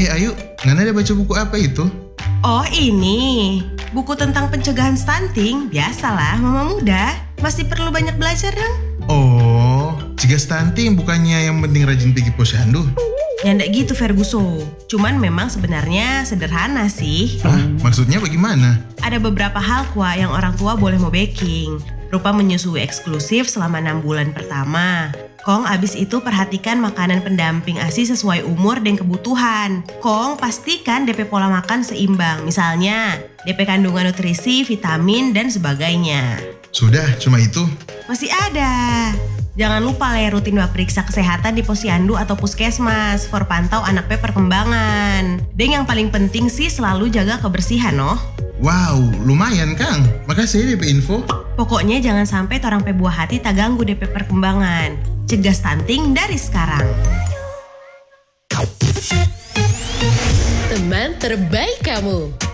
Ayu, Ngana ada baca buku apa itu? Oh ini, buku tentang pencegahan stunting. Biasalah, mama muda. Masih perlu banyak belajar dong. Oh, cegah stunting bukannya yang penting rajin pergi posyandu? Ya ndak gitu Ferguson. Cuman memang sebenarnya sederhana sih. Hah, maksudnya bagaimana? Ada beberapa hal yang orang tua boleh mau baking. Rupa menyusui eksklusif selama 6 bulan pertama. Kong abis itu perhatikan makanan pendamping ASI sesuai umur dan kebutuhan. Kong pastikan DP pola makan seimbang. Misalnya DP kandungan nutrisi, vitamin, dan sebagainya. Sudah, cuma itu? Masih ada. Jangan lupa rutin periksa kesehatan di posyandu atau puskesmas for pantau anak perkembangan. Dan yang paling penting sih selalu jaga kebersihan Wow, lumayan Kang. Makasih ya DP info. Pokoknya jangan sampai torang buah hati tak ganggu DP perkembangan. Cegah stunting dari sekarang. Teman terbaik kamu.